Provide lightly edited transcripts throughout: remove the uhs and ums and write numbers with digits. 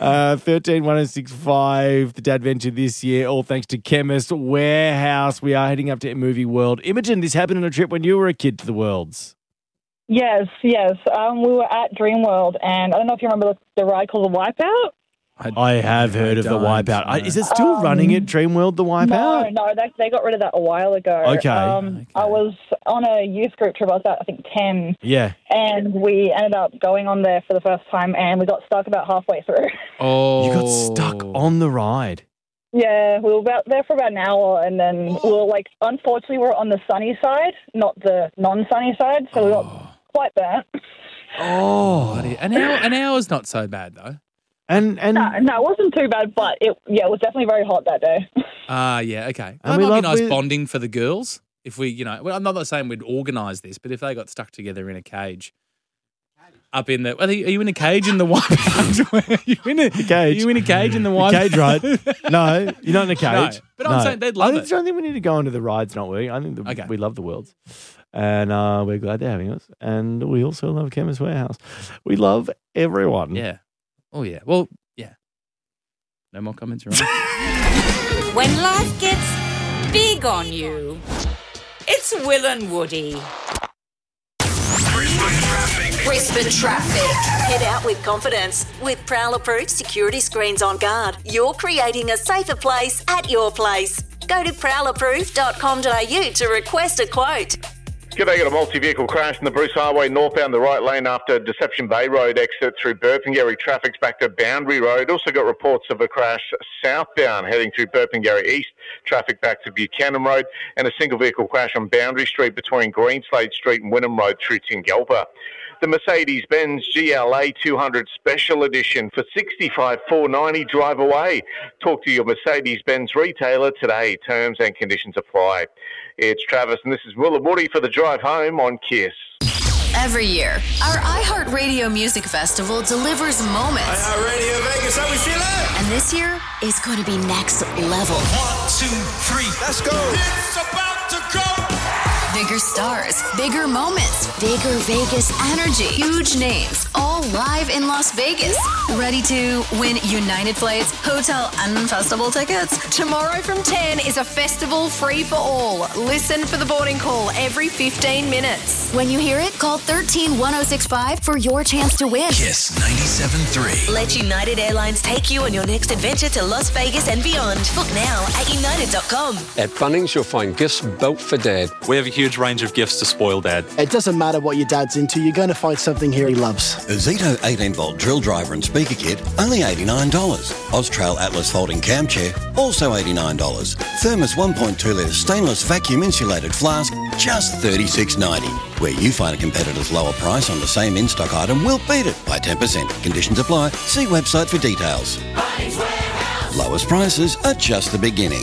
131065, the Dad Venture this year, all thanks to Chemist Warehouse. We are heading up to Movie World. Imogen, this happened on a trip when you were a kid to the Worlds. Yes. We were at Dreamworld, and I don't know if you remember the ride called the Wipeout. I have heard of the Wipeout. Is it still running at Dreamworld, the Wipeout? No, they got rid of that a while ago. Okay. I was on a youth group trip. I was about, I think, 10. Yeah. And we ended up going on there for the first time, and we got stuck about halfway through. Oh. You got stuck on the ride? Yeah, we were there for about an hour, and then we were unfortunately, we were on the sunny side, not the non-sunny side, so we got quite burnt. Oh. An hour's not so bad, though. And no, it wasn't too bad, but it was definitely very hot that day. Yeah, okay. That might be nice bonding for the girls. If we, I'm not saying we'd organise this, but if they got stuck together in a cage, up in the, are you in a cage in the Wipeout? Are you in a cage? Are you in a cage in the Wipeout? Cage ride? No, you're not in a cage. No, but I'm saying they'd love it. I don't think we need to go into the rides, not we? I think we love the Worlds. And we're glad they're having us. And we also love Chemist Warehouse. We love everyone. Yeah. Oh, yeah. Well, yeah. No more comments, right? When life gets big on you, it's Will and Woody. Brisbane Traffic. Head out with confidence. With Prowler-approved security screens on guard, you're creating a safer place at your place. Go to prowlerproof.com.au to request a quote. G'day, got a multi-vehicle crash in the Bruce Highway northbound the right lane after Deception Bay Road exit through Burpengary. Traffic's back to Boundary Road. Also got reports of a crash southbound heading through Burpengary East. Traffic back to Buchanan Road, and a single vehicle crash on Boundary Street between Greenslade Street and Wynnum Road through Tingalpa. The Mercedes-Benz GLA 200 Special Edition for $65,490 drive away. Talk to your Mercedes-Benz retailer today. Terms and conditions apply. It's Travis, and this is Will and Woody for the drive home on KISS. Every year, our iHeartRadio Music Festival delivers moments. iHeartRadio Vegas, how we feeling? And this year is going to be next level. 1, 2, 3, let's go. It's about to go. Bigger stars, bigger moments, bigger Vegas energy. Huge names, all live in Las Vegas. Ready to win United Flights, hotel and festival tickets? Tomorrow from 10 is a festival free for all. Listen for the boarding call every 15 minutes. When you hear it, call 131065 for your chance to win. KISS 97.3. Let United Airlines take you on your next adventure to Las Vegas and beyond. Book now at united.com. At Bunnings, you'll find gifts built for Dad. We have a huge range of gifts to spoil Dad. It doesn't matter what your dad's into, you're going to find something here he loves. A Zito 18-volt drill driver and speaker kit, only $89. Austrail Atlas folding cam chair, also $89. Thermos 1.2-litre stainless vacuum insulated flask, just $36.90. Where you find a competitor's lower price on the same in-stock item, we'll beat it by 10%. Conditions apply. See website for details. Lowest prices are just the beginning.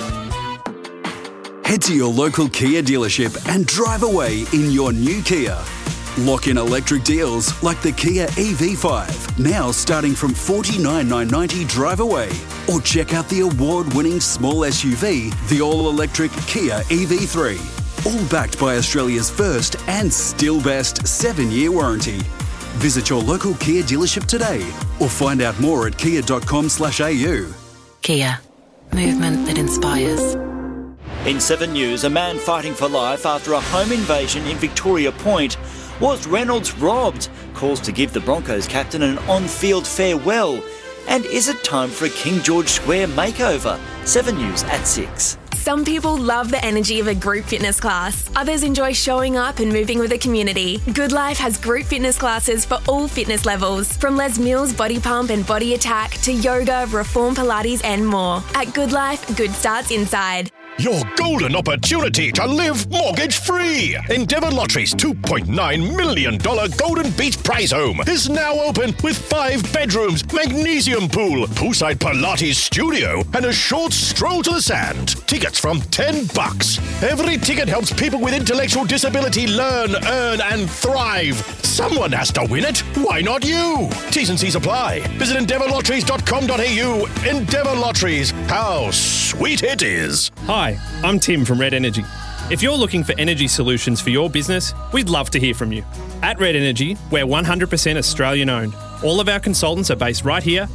Head to your local Kia dealership and drive away in your new Kia. Lock in electric deals like the Kia EV5, now starting from $49,990 drive away. Or check out the award-winning small SUV, the all-electric Kia EV3. All backed by Australia's first and still best 7-year warranty. Visit your local Kia dealership today or find out more at kia.com/au. Kia, movement that inspires. In 7 News, a man fighting for life after a home invasion in Victoria Point. Was Reynolds robbed? Calls to give the Broncos captain an on-field farewell. And is it time for a King George Square makeover? 7 News at 6. Some people love the energy of a group fitness class. Others enjoy showing up and moving with the community. Good Life has group fitness classes for all fitness levels, from Les Mills Body Pump and Body Attack to yoga, Reform Pilates and more. At Good Life, good starts inside. Your golden opportunity to live mortgage-free. Endeavour Lottery's $2.9 million Golden Beach Prize Home is now open with 5 bedrooms, magnesium pool, poolside Pilates studio, and a short stroll to the sand. Tickets from $10. Every ticket helps people with intellectual disability learn, earn, and thrive. Someone has to win it. Why not you? T's and C's apply. Visit endeavourlotteries.com.au. Endeavour Lotteries. How sweet it is. Hi, I'm Tim from Red Energy. If you're looking for energy solutions for your business, we'd love to hear from you. At Red Energy, we're 100% Australian owned. All of our consultants are based right here